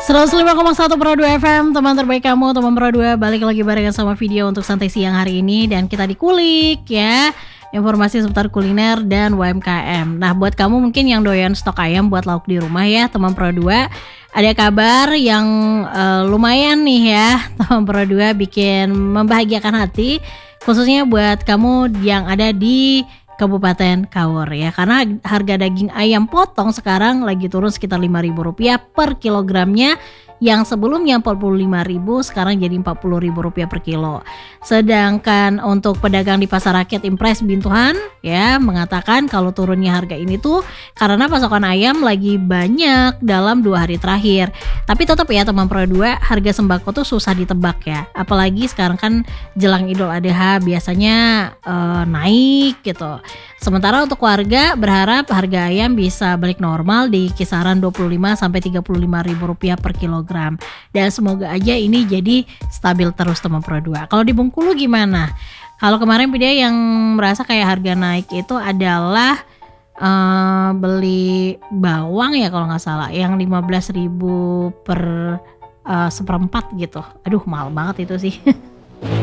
105,1 Pro 2 FM, teman terbaik kamu, teman Pro 2. Balik lagi barengan sama video untuk santai siang hari ini. Dan kita dikulik ya, informasi seputar kuliner dan UMKM. Nah, buat kamu mungkin yang doyan stok ayam buat lauk di rumah ya, teman Pro 2, ada kabar yang lumayan nih ya, teman Pro 2, bikin membahagiakan hati, khususnya buat kamu yang ada di Kabupaten Kaur ya, karena harga daging ayam potong sekarang lagi turun sekitar Rp5.000 per kilogramnya, yang sebelumnya Rp45.000 sekarang jadi Rp40.000 per kilo. Sedangkan untuk pedagang di Pasar Rakyat Impres Bintuhan ya mengatakan kalau turunnya harga ini tuh karena pasokan ayam lagi banyak dalam 2 hari terakhir. Tapi tetap ya teman Pro 2, harga sembako tuh susah ditebak ya. Apalagi sekarang kan jelang Idul Adha biasanya naik gitu. Sementara untuk warga berharap harga ayam bisa balik normal di kisaran Rp25-Rp35.000 per kilogram. Dan semoga aja ini jadi stabil terus teman Pro 2. Kalau di Bengkulu gimana? Kalau kemarin video yang merasa kayak harga naik itu adalah beli bawang ya kalau nggak salah, yang 15.000 per seperempat gitu. Aduh mahal banget itu sih.